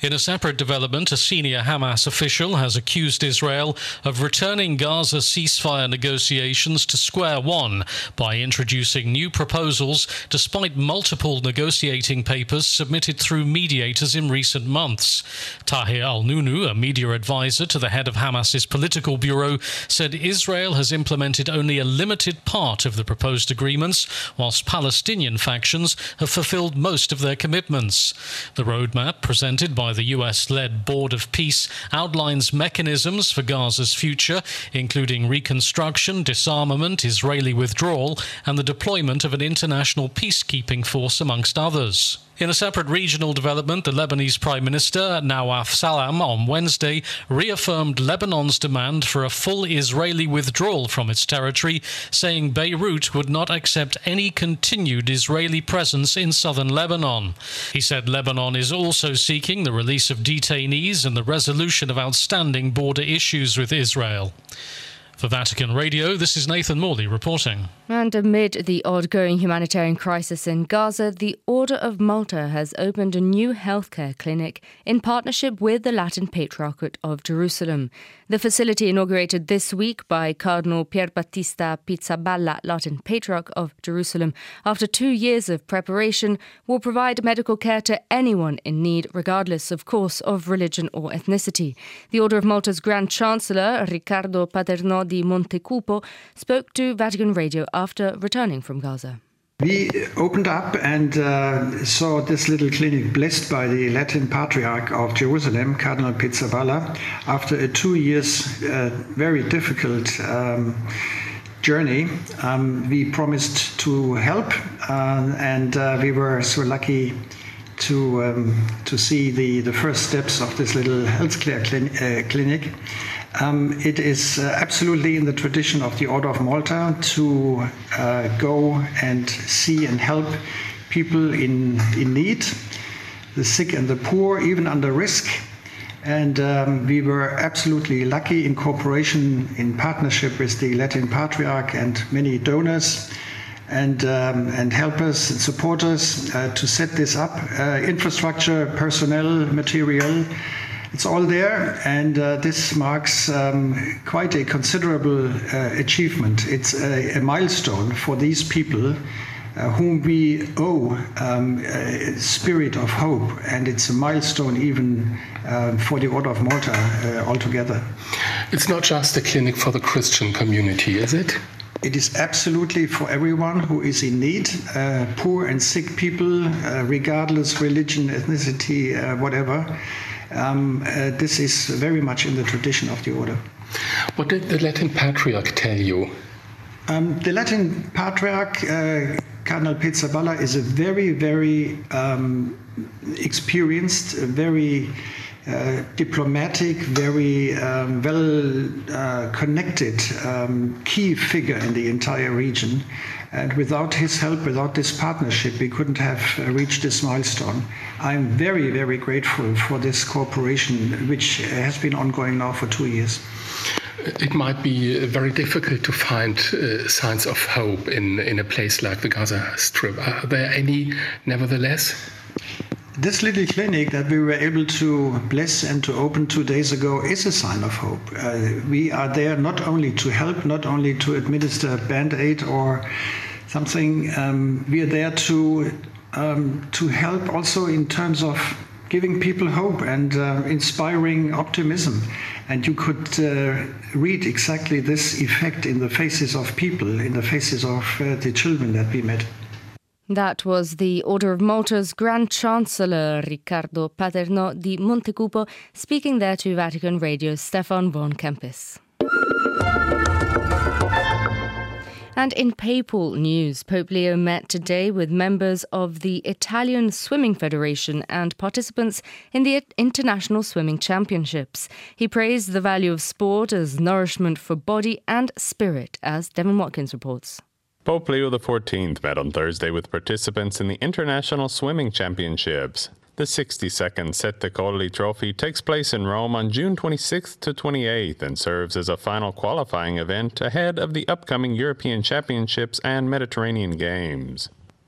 In a separate development, a senior Hamas official has accused Israel of returning Gaza ceasefire negotiations to square one by introducing new proposals despite multiple negotiating papers submitted through mediators in recent months. Tahir al-Nunu, a media advisor to the head of Hamas's political bureau, said Israel has implemented only a limited part of the proposed agreements, whilst Palestinian factions have fulfilled most of their commitments. The roadmap presented by the US-led Board of Peace outlines mechanisms for Gaza's future, including reconstruction, disarmament, Israeli withdrawal, and the deployment of an international peacekeeping force, amongst others. In a separate regional development, the Lebanese Prime Minister, Nawaf Salam, on Wednesday reaffirmed Lebanon's demand for a full Israeli withdrawal from its territory, saying Beirut would not accept any continued Israeli presence in southern Lebanon. He said Lebanon is also seeking the release of detainees and the resolution of outstanding border issues with Israel. For Vatican Radio, this is Nathan Morley reporting. And amid the ongoing humanitarian crisis in Gaza, the Order of Malta has opened a new healthcare clinic in partnership with the Latin Patriarchate of Jerusalem. The facility, inaugurated this week by Cardinal Pierbattista Pizzaballa, Latin Patriarch of Jerusalem, after 2 years of preparation, will provide medical care to anyone in need, regardless, of course, of religion or ethnicity. The Order of Malta's Grand Chancellor, Riccardo Paternò di Montecupo, spoke to Vatican Radio after returning from Gaza. We opened up and saw this little clinic blessed by the Latin Patriarch of Jerusalem, Cardinal Pizzaballa, after a 2 years very difficult journey. We promised to help, and we were so lucky to see the first steps of this little healthcare clinic. It is absolutely in the tradition of the Order of Malta to go and see and help people in need, the sick and the poor, even under risk. And we were absolutely lucky in cooperation, in partnership with the Latin Patriarch and many donors and helpers and supporters to set this up. Infrastructure, personnel, material. It's all there, and this marks quite a considerable achievement. It's a milestone for these people whom we owe a spirit of hope, and it's a milestone even for the Order of Malta altogether. It's not just a clinic for the Christian community, is it? It is absolutely for everyone who is in need, poor and sick people, regardless religion, ethnicity, whatever. This is very much in the tradition of the order. What did the Latin Patriarch tell you? The Latin Patriarch, Cardinal Pizzaballa, is a very, very experienced, very diplomatic, very well-connected key figure in the entire region. And without his help, without this partnership, we couldn't have reached this milestone. I'm very, very grateful for this cooperation, which has been ongoing now for 2 years. It might be very difficult to find signs of hope in a place like the Gaza Strip. Are there any, nevertheless? This little clinic that we were able to bless and to open 2 days ago is a sign of hope. We are there not only to help, not only to administer Band-Aid or something. We are there to help also in terms of giving people hope and inspiring optimism. And you could read exactly this effect in the faces of people, in the faces of the children that we met. That was the Order of Malta's Grand Chancellor, Riccardo Paternò di Montecupo, speaking there to Vatican Radio's Stefan von Kempis. And in papal news, Pope Leo met today with members of the Italian Swimming Federation and participants in the International Swimming Championships. He praised the value of sport as nourishment for body and spirit, as Devon Watkins reports. Pope Leo XIV met on Thursday with participants in the International Swimming Championships. The 62nd Sette Colli Trophy takes place in Rome on June 26th to 28th and serves as a final qualifying event ahead of the upcoming European Championships and Mediterranean Games.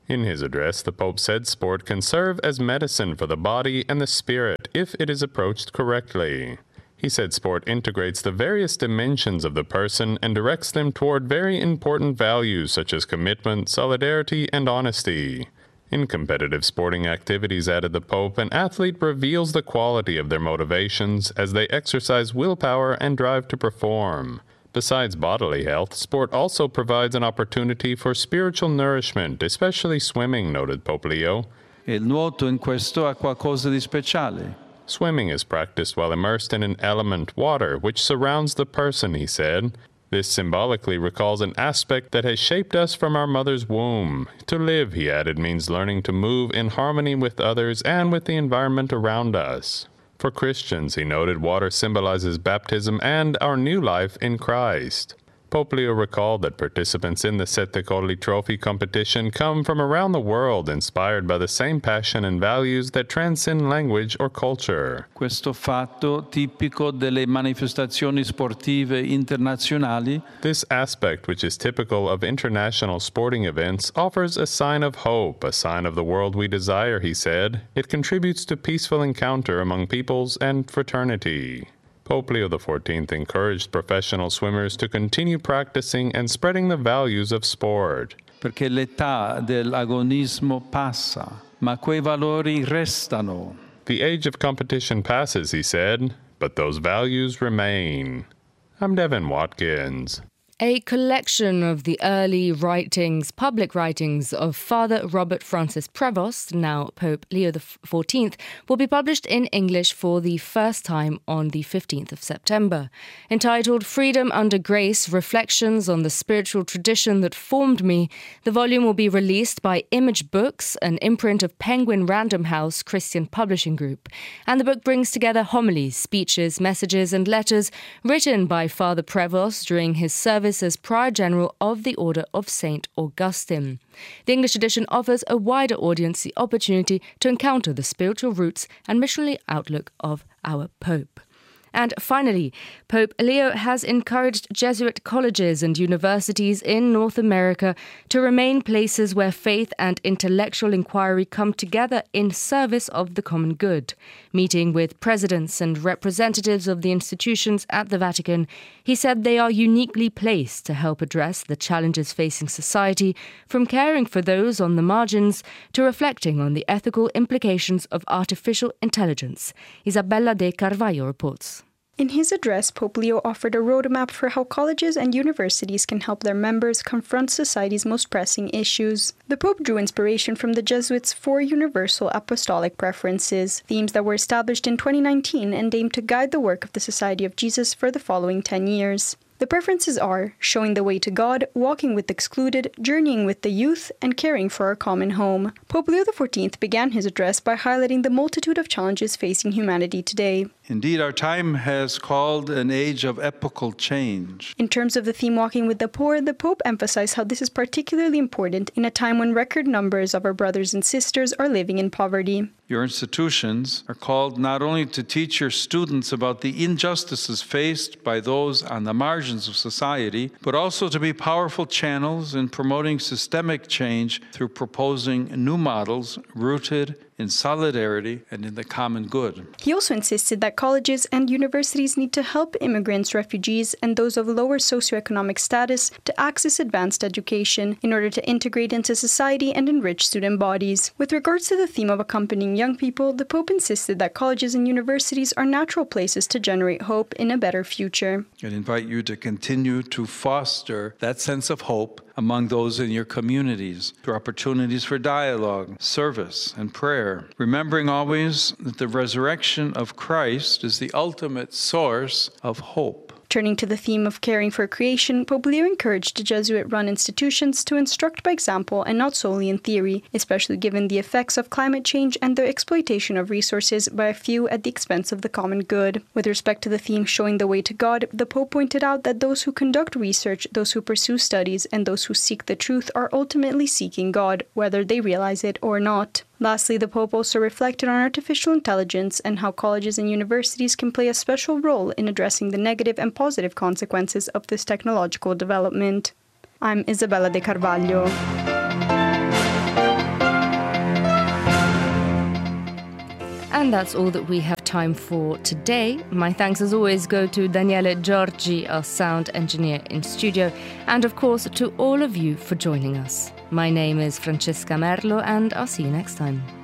In his address, the Pope said sport can serve as medicine for the body and the spirit if it is approached correctly. He said sport integrates the various dimensions of the person and directs them toward very important values such as commitment, solidarity, and honesty. In competitive sporting activities, added the Pope, an athlete reveals the quality of their motivations as they exercise willpower and drive to perform. Besides bodily health, sport also provides an opportunity for spiritual nourishment, especially swimming, noted Pope Leo. Il nuoto in questo ha qualcosa di speciale. Swimming is practiced while immersed in an element, water, which surrounds the person, he said. This symbolically recalls an aspect that has shaped us from our mother's womb. To live, he added, means learning to move in harmony with others and with the environment around us. For Christians, he noted, water symbolizes baptism and our new life in Christ. Pope Leo recalled that participants in the Sette Colli Trophy competition come from around the world, inspired by the same passion and values that transcend language or culture. Questo fatto, tipico delle manifestazioni sportive internazionali, this aspect, which is typical of international sporting events, offers a sign of hope, a sign of the world we desire, he said. It contributes to peaceful encounter among peoples and fraternity. Pope Leo XIV encouraged professional swimmers to continue practicing and spreading the values of sport. Perché l'età dell'agonismo passa, ma quei valori restano. The age of competition passes, he said, but those values remain. I'm Devin Watkins. A collection of the early writings, public writings of Father Robert Francis Prevost, now Pope Leo XIV, will be published in English for the first time on the 15th of September. Entitled Freedom Under Grace, Reflections on the Spiritual Tradition That Formed Me, the volume will be released by Image Books, an imprint of Penguin Random House Christian Publishing Group. And the book brings together homilies, speeches, messages and letters written by Father Prevost during his service as Prior General of the Order of St. Augustine. The English edition offers a wider audience the opportunity to encounter the spiritual roots and missionary outlook of our Pope. And finally, Pope Leo has encouraged Jesuit colleges and universities in North America to remain places where faith and intellectual inquiry come together in service of the common good. Meeting with presidents and representatives of the institutions at the Vatican, he said they are uniquely placed to help address the challenges facing society, from caring for those on the margins to reflecting on the ethical implications of artificial intelligence. Isabella de Carvalho reports. In his address, Pope Leo offered a roadmap for how colleges and universities can help their members confront society's most pressing issues. The Pope drew inspiration from the Jesuits' 4 universal apostolic preferences, themes that were established in 2019 and aimed to guide the work of the Society of Jesus for the following 10 years. The preferences are showing the way to God, walking with the excluded, journeying with the youth, and caring for our common home. Pope Leo XIV began his address by highlighting the multitude of challenges facing humanity today. Indeed, our time has called an age of epochal change. In terms of the theme Walking with the Poor, the Pope emphasized how this is particularly important in a time when record numbers of our brothers and sisters are living in poverty. Your institutions are called not only to teach your students about the injustices faced by those on the margins of society, but also to be powerful channels in promoting systemic change through proposing new models rooted in solidarity and in the common good. He also insisted that colleges and universities need to help immigrants, refugees, and those of lower socioeconomic status to access advanced education in order to integrate into society and enrich student bodies. With regards to the theme of accompanying young people, the Pope insisted that colleges and universities are natural places to generate hope in a better future. I invite you to continue to foster that sense of hope among those in your communities through opportunities for dialogue, service, and prayer, remembering always that the resurrection of Christ is the ultimate source of hope. Turning to the theme of caring for creation, Pope Leo encouraged the Jesuit-run institutions to instruct by example and not solely in theory, especially given the effects of climate change and the exploitation of resources by a few at the expense of the common good. With respect to the theme Showing the Way to God, the Pope pointed out that those who conduct research, those who pursue studies, and those who seek the truth are ultimately seeking God, whether they realize it or not. Lastly, the Pope also reflected on artificial intelligence and how colleges and universities can play a special role in addressing the negative and positive consequences of this technological development. I'm Isabella de Carvalho. And that's all that we have time for today. My thanks as always go to Daniele Giorgi, our sound engineer in studio, and of course to all of you for joining us. My name is Francesca Merlo, and I'll see you next time.